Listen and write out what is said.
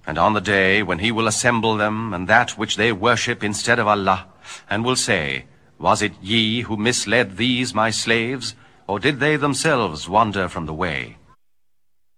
And on the day when he will assemble them, and that which they worship instead of Allah, and will say, Was it ye who misled these my slaves, or did they themselves wander from the way?